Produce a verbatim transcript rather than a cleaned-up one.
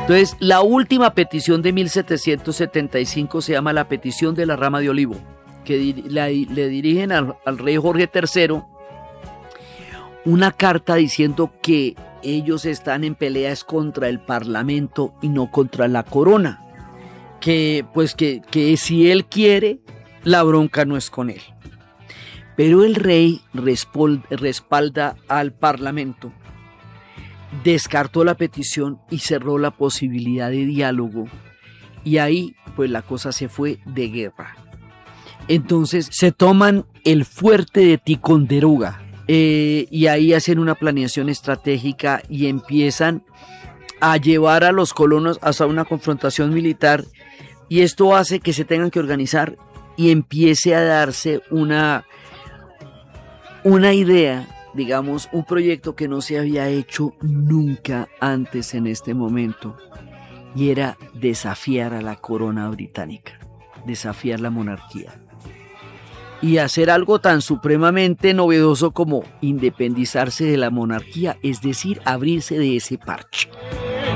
Entonces, la última petición de mil setecientos setenta y cinco se llama la petición de la rama de olivo, que di- la- le dirigen al, al rey Jorge tercero una carta diciendo que ellos están en peleas contra el parlamento y no contra la corona, que pues que, que si él quiere, la bronca no es con él. Pero el rey respol- respalda al parlamento, descartó la petición y cerró la posibilidad de diálogo, y ahí pues la cosa se fue de guerra. Entonces se toman el fuerte de Ticonderoga, eh, y ahí hacen una planeación estratégica y empiezan a llevar a los colonos hasta una confrontación militar, y esto hace que se tengan que organizar y empiece a darse una, una idea, digamos, un proyecto que no se había hecho nunca antes en este momento, y era desafiar a la corona británica, desafiar la monarquía y hacer algo tan supremamente novedoso como independizarse de la monarquía, es decir, abrirse de ese parche.